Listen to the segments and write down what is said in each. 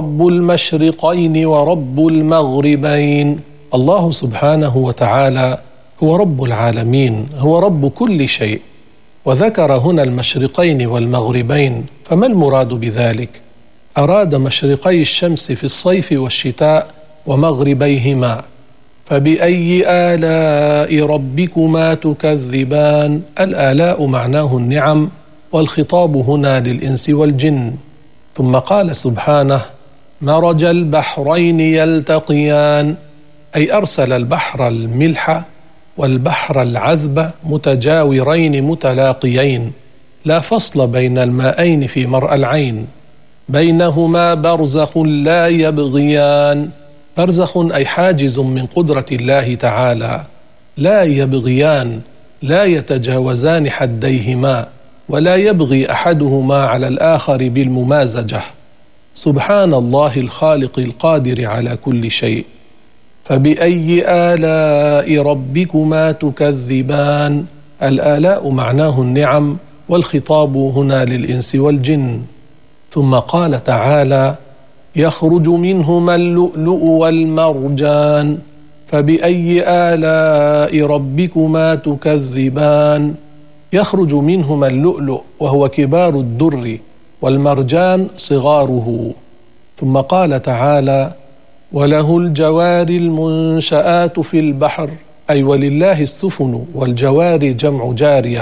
رب المشرقين ورب المغربين. الله سبحانه وتعالى هو رب العالمين، هو رب كل شيء، وذكر هنا المشرقين والمغربين، فما المراد بذلك؟ أراد مشرقي الشمس في الصيف والشتاء ومغربيهما. فبأي آلاء ربكما تكذبان؟ الآلاء معناه النعم، والخطاب هنا للإنس والجن. ثم قال سبحانه: مرج البحرين يلتقيان، أي أرسل البحر الملح والبحر العذب متجاورين متلاقيين، لا فصل بين الماءين في مرأى العين، بينهما برزخ لا يبغيان. برزخ أي حاجز من قدرة الله تعالى، لا يبغيان، لا يتجاوزان حديهما، ولا يبغي أحدهما على الآخر بالممازجة. سبحان الله الخالق القادر على كل شيء. فبأي آلاء ربكما تكذبان؟ الآلاء معناه النعم، والخطاب هنا للإنس والجن. ثم قال تعالى: يخرج منهما اللؤلؤ والمرجان. فبأي آلاء ربكما تكذبان؟ يخرج منهما اللؤلؤ وهو كبار الدر، والمرجان صغاره. ثم قال تعالى: وله الجوار المنشآت في البحر، أي ولله السفن والجوار جمع جارية.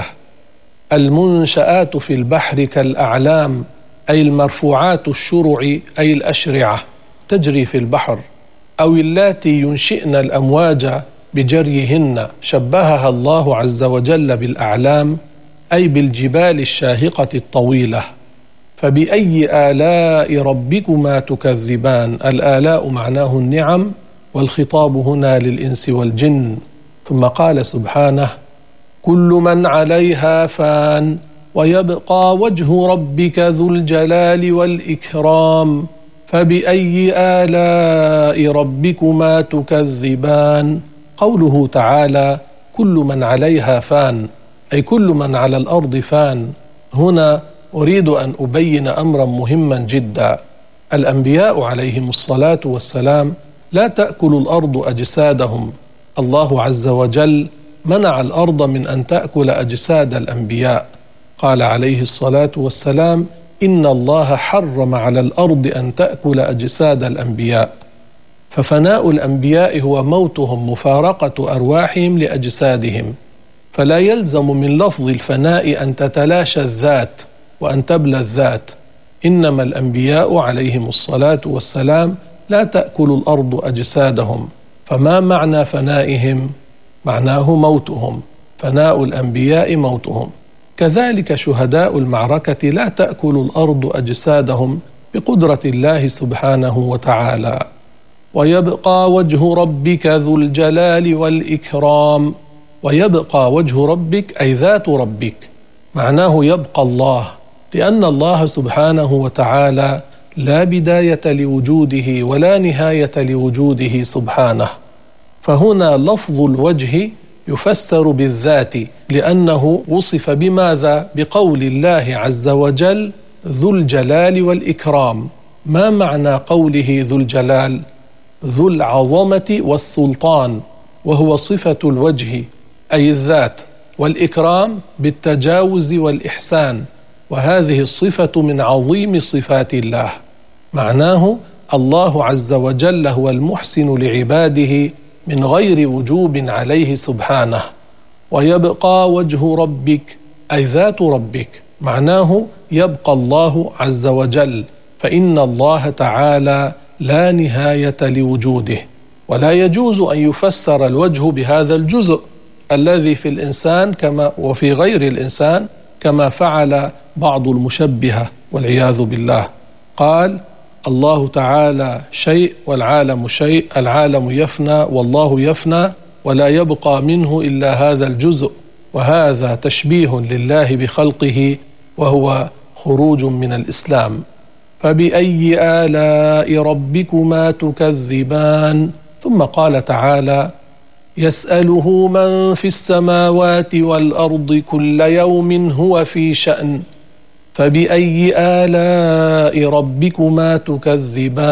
المنشآت في البحر كالأعلام، أي المرفوعات الشرع، أي الأشرعة تجري في البحر، أو اللاتي ينشئن الأمواج بجريهن، شبهها الله عز وجل بالأعلام، أي بالجبال الشاهقة الطويلة. فبأي آلاء ربكما تكذبان؟ الآلاء معناه النعم، والخطاب هنا للإنس والجن. ثم قال سبحانه: كل من عليها فان، ويبقى وجه ربك ذو الجلال والإكرام. فبأي آلاء ربكما تكذبان؟ قوله تعالى: كل من عليها فان، أي كل من على الأرض فان. هنا أريد أن أبين أمرا مهما جدا. الأنبياء عليهم الصلاة والسلام لا تأكل الأرض أجسادهم. الله عز وجل منع الأرض من أن تأكل أجساد الأنبياء. قال عليه الصلاة والسلام: إن الله حرم على الأرض أن تأكل أجساد الأنبياء. ففناء الأنبياء هو موتهم، مفارقة أرواحهم لأجسادهم. فلا يلزم من لفظ الفناء أن تتلاشى الذات وأن تبلى الذات. إنما الأنبياء عليهم الصلاة والسلام لا تأكل الأرض أجسادهم. فما معنى فنائهم؟ معناه موتهم. فناء الأنبياء موتهم. كذلك شهداء المعركة لا تأكل الأرض أجسادهم بقدرة الله سبحانه وتعالى. ويبقى وجه ربك ذو الجلال والإكرام. ويبقى وجه ربك أي ذات ربك، معناه يبقى الله، لأن الله سبحانه وتعالى لا بداية لوجوده ولا نهاية لوجوده سبحانه. فهنا لفظ الوجه يفسر بالذات، لأنه وصف بماذا؟ بقول الله عز وجل: ذو الجلال والإكرام. ما معنى قوله ذو الجلال؟ ذو العظمة والسلطان، وهو صفة الوجه أي الذات، والإكرام بالتجاوز والإحسان، وهذه الصفة من عظيم صفات الله. معناه الله عز وجل هو المحسن لعباده من غير وجوب عليه سبحانه. ويبقى وجه ربك أي ذات ربك، معناه يبقى الله عز وجل، فإن الله تعالى لا نهاية لوجوده. ولا يجوز أن يفسر الوجه بهذا الجزء الذي في الإنسان كما وفي غير الإنسان، كما فعل بعض المشبهة والعياذ بالله. قال الله تعالى شيء والعالم شيء، العالم يفنى والله يفنى، ولا يبقى منه إلا هذا الجزء، وهذا تشبيه لله بخلقه، وهو خروج من الإسلام. فبأي آلاء ربكما تكذبان؟ ثم قال تعالى: يسأله من في السماوات والأرض كل يوم هو في شأن. فبأي آلاء ربكما تكذبان؟